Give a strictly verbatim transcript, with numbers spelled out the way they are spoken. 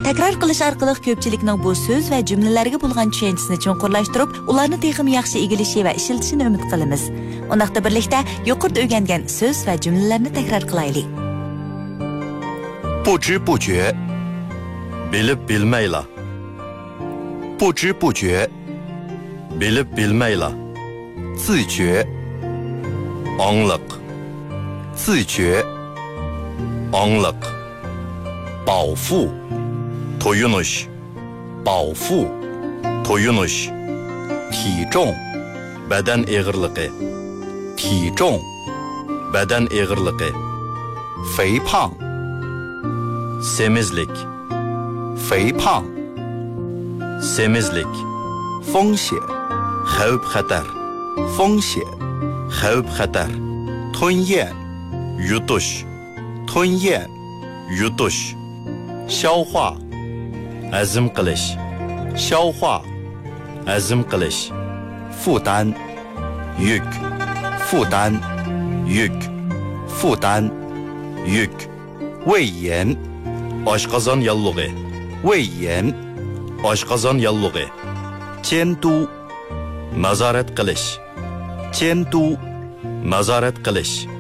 Takror qilish orqali ko'pchilikning bu so'z va jumlalarga bo'lgan tushunchisini chuqurlashtirib, ularni texnik yaxshi egilishi va ishlatishini umid qilamiz. Undaqda birlikda yuqorida o'rgangan so'z va jumlalarni takror qilaylik. 不知不觉 bilib bilmayla 不知不觉 bilib bilmayla 自觉 angliq 自觉 angliq 保护 to'yinish 保护 to'yinish 体重 badan eg'irligi 体重 badan eg'irligi 肥胖 semizlik 肥胖 semizlik 风险 xavf xatar 风险 xavf xatar 吞咽 yutish 吞咽 yutish 消化 azm qilish 消化 azm qilish 负担 yuk 负担 yuk 负担 yuk 胃炎 oshqozon yallig'i 胃炎 oshqozon yallig'i 监督 nazorat qilish 监督 nazorat qilish